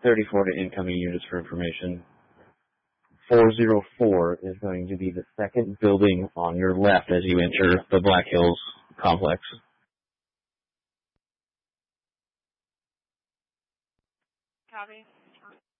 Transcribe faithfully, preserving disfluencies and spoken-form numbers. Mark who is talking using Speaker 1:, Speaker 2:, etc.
Speaker 1: thirty-four to incoming units for information. four oh four is going to be the second building on your left as you enter the Black Hills complex.
Speaker 2: Copy.